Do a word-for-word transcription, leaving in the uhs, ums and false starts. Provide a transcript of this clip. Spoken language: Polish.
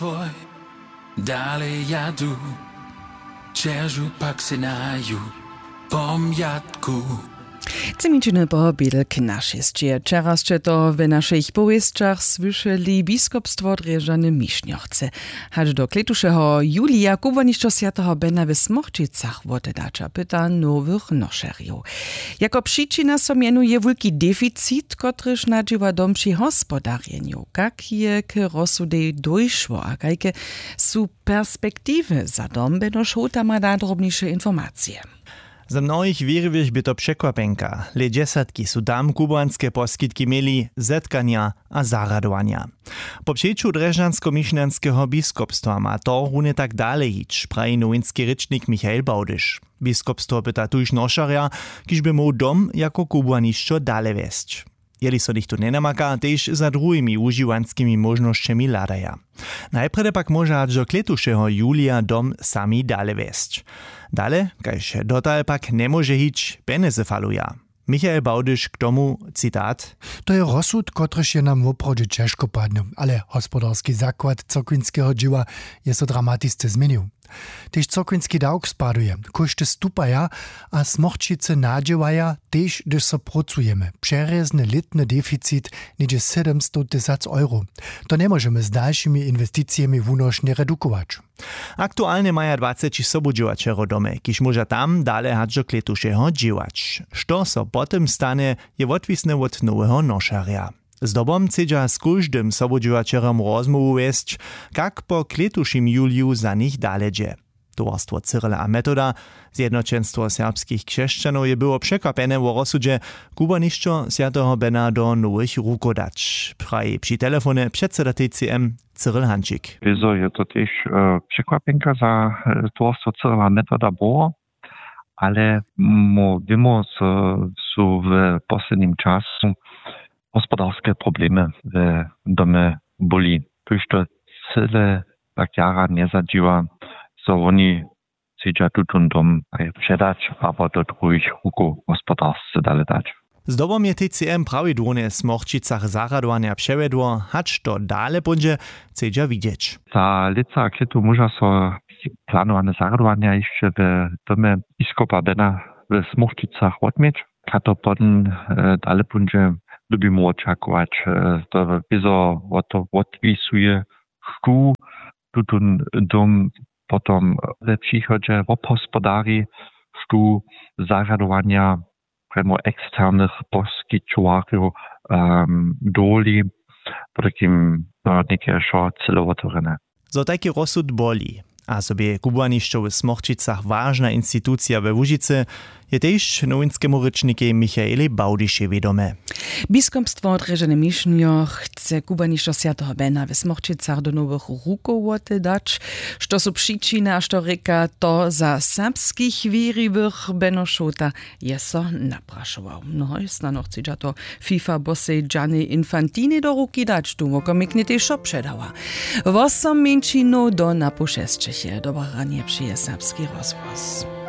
Tvoj, dalej jadu, čeržu pak si naju, pomjatku. Cimičiny pohobilk našistie. Čerasće to w naszych powieściach słyszeli biskupstwo Drjeżany Mišňovce. Hač do kletušeho Julija kubanišćo świętego Bena w Smochčicach wotedacza pyta nowych nošerjów. Jako przyczyna so mianuje wielki deficit, kotryż nadziewa domši hospodarjenju. Kak je k rozsudej dojszło, a kajke su perspektywy za dom, Beno Šota ma da drobniejsze informacje. Za mnohých wiernych by to przekwapenka. Le dziesiątki su tam kubanskie poskitki mieli zetkania a zaradowania. Po przyjściu Drjeżansko-Mišňanského biskupstwa ma to runie tak dalej ić, prawi nowinski rycznik Michael Baudysz. Biskupstwo pyta tuż nošarja, kiż by mógł dom jako kubanišćo dalej wieść. Jeli so ich tu nenamaka, tež za drugimi uživanskimi možnosćemi ladaja. Najprede pak može do kletušeho Julija dom sami dale west. Dale, kajž dotal pak ne može hić, peneze faluja. Michael Baudysz k tomu, citat. To je rozsud, kotryž je nam woprawdźe ciężko padny, ale hospodarski zakład cokwinskeho dźiwa je so dramatisce zmienił. Tež cokvinski dawk spaduje, koszty stupaja, a Smochčice nadziewaja, tež gdyż so procujemy. Przerezny litny deficit niedzie siedemsto tysac euro. To nie możemy z dalszymi inwestycjami wunośnie redukować. Aktualnie maja dwadzieścia sobudziwačero dome, kiž może tam dale hadžo kletušeho džiwać. Što so potem stane, je odwisne od nowego nošarja. Z dobom chcedźa z każdym sobudziwačerom rozmowu wieść, kak po kletušim Juliu za nich daledzie. Towarstwo Cyrila a Metoda, Zjednoczeństwo serbskich krzeszczanów je było przekapene w rozsudzie kubanišćo świętego Bena do nowych rukodać. Praje przy telefonie przedseda T C M Cyril Hančík. Wieso je to też e, przekwapenka za e, Towarstwo Cyrila Metoda było, ale mo wiemy, że są w poslednim czasu gospodarskie problemy w domie boli. Tuż to cyle tak jara nie zadziła, so oni chcedźa tutun dom przedać, albo do drugich ruku gospodarsce dalej dać. Z dobom je T C M prawidłownie w Smochčicach zaradowania przewiedło, hacz to dalej będzie chcedźa widzieć. Za lica kletu może so planowane zaradowania jeszcze w domie biskupa Bena w Smochčicach odmieć. Kato potem dalej będzie lubimy oczekovat, to wieso to odwisuje szkół, tutun dom potom we przychodzie obhospodari szkół zaradowania premo eksternych poskičovarjów um, doli, po takim no, niekie celowotorene. Zo taki rozsud boli. A sobie kubanišćo w Smochčicach ważna instytucja we Łužicy je też nowinskiemu ryczniku Michaeli Baudysze wiadome. Biskupstwo Drjeżany Mišňov chce kubanišćo świętego Bena w Smochčicach do nowych rukow dać, što su przyczyny, a što reka to za serbskich wiernych Beno Šota je so napraszował. No i snano chce to FIFA bosej Gianni Infantini do ruki dać, tu mokomiknie też oprzedała. Wosom mięčinu do napušesčeche. Dobra ranie przyje serbski rozgłos.